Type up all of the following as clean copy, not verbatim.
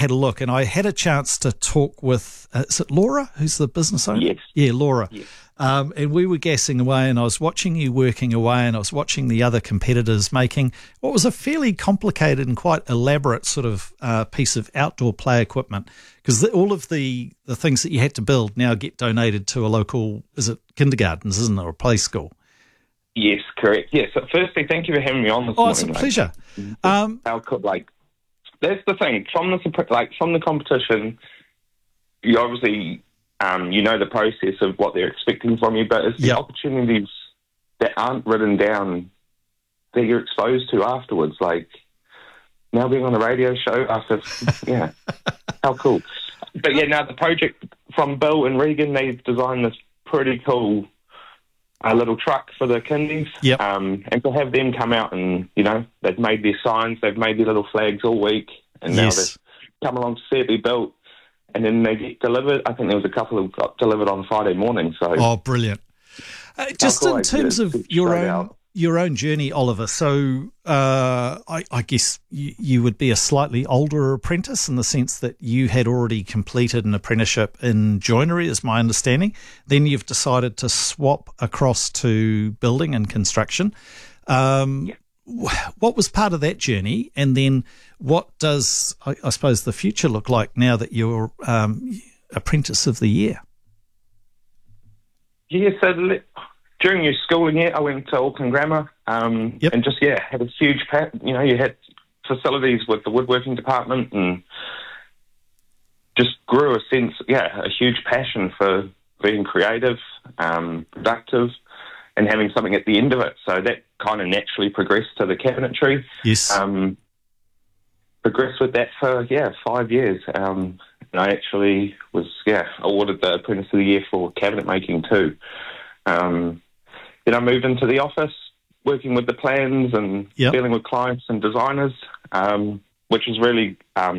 had a look, and I had a chance to talk with, is it Laura, who's the business owner? Yes. Yeah, Laura. Yes. And we were gassing away, and I was watching you working away, and I was watching the other competitors making what was a fairly complicated and quite elaborate sort of piece of outdoor play equipment, because all of the things that you had to build now get donated to a local, is it kindergartens, isn't it, or play school? Yes, correct. Yes. So firstly, thank you for having me on this morning. Oh, it's a pleasure. How could, that's the thing. From the competition, you obviously, you know the process of what they're expecting from you, but it's the opportunities that aren't written down that you're exposed to afterwards. Like now being on a radio show after, how cool. But yeah, now the project from Bill and Regan, they've designed this pretty cool little truck for the kindies. Yep. And to have them come out and, they've made their signs, they've made their little flags all week, and now they've come along to see it be built, and then they get delivered. I think there was a couple who got delivered on Friday morning. So oh, brilliant. Just in terms of your own journey, Oliver, so I guess you would be a slightly older apprentice in the sense that you had already completed an apprenticeship in joinery, is my understanding. Then you've decided to swap across to building and construction. What was part of that journey? And then what does, I suppose, the future look like now that you're Apprentice of the Year? Yeah, so during your schooling year, I went to Auckland Grammar and just, had a huge, you had facilities with the woodworking department and just grew a huge passion for being creative, productive, and having something at the end of it. So that kind of naturally progressed to the cabinetry. Yes. Progressed with that for, 5 years. And I actually was, awarded the Apprentice of the Year for cabinet making too. Then I moved into the office, working with the plans and dealing with clients and designers, which is really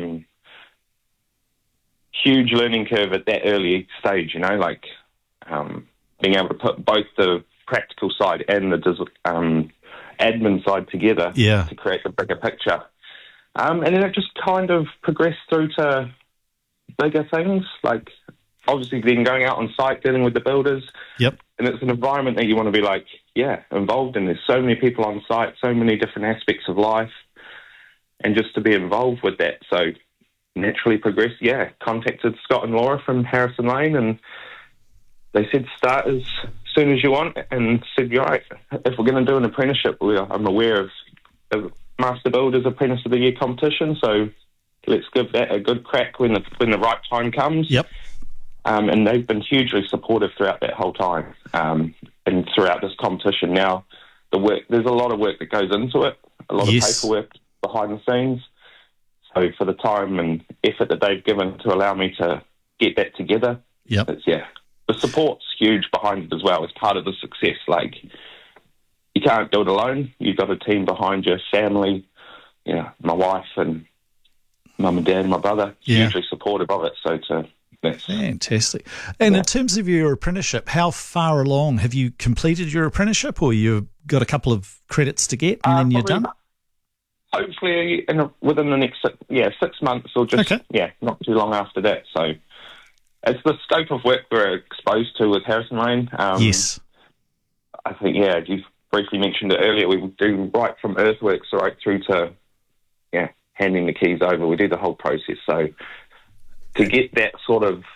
huge learning curve at that early stage, being able to put both the practical side and the admin side together to create the bigger picture. And then it just kind of progressed through to bigger things, like obviously then going out on site, dealing with the builders. Yep. And it's an environment that you want to be involved in. There's so many people on site, so many different aspects of life, and just to be involved with that. So naturally progressed, contacted Scott and Laura from Harrison Lane, and they said start as soon as you want, and said, right, if we're going to do an apprenticeship, I'm aware of the Master Builders Apprentice of the Year competition, so let's give that a good crack when the right time comes. Yep. And they've been hugely supportive throughout that whole time, and throughout this competition. Now, there's a lot of work that goes into it, a lot of paperwork behind the scenes. So for the time and effort that they've given to allow me to get that together, the support's huge behind it as well. It's part of the success. Like, you can't do it alone. You've got a team behind you, family, my wife and mum and dad and my brother, hugely supportive of it. So fantastic. And in terms of your apprenticeship, how far along have you completed your apprenticeship, or you've got a couple of credits to get and then you're done? Hopefully within the next 6 months, or just not too long after that. So it's the scope of work we're exposed to with Harrison Lane. Yes. I think, you briefly mentioned it earlier, we do right from earthworks right through to handing the keys over. We do the whole process. So to get that sort of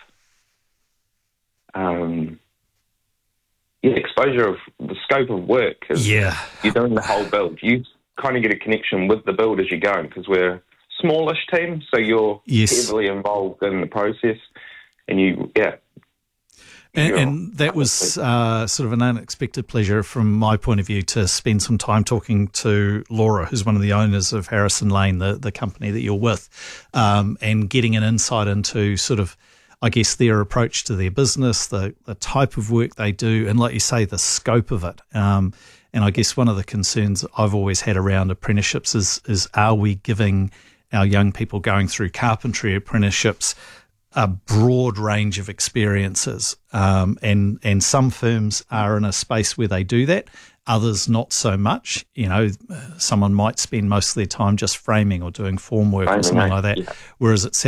exposure of the scope of work, you're doing the whole build. You kind of get a connection with the build as you're going, because we're a smallish team, so you're heavily involved in the process, and And that was sort of an unexpected pleasure from my point of view to spend some time talking to Laura, who's one of the owners of Harrison Lane, the company that you're with, and getting an insight into sort of, I guess, their approach to their business, the type of work they do, and like you say, the scope of it. And I guess one of the concerns I've always had around apprenticeships is are we giving our young people going through carpentry apprenticeships a broad range of experiences, and some firms are in a space where they do that, others not so much. Someone might spend most of their time just framing or doing formwork or something like that, whereas it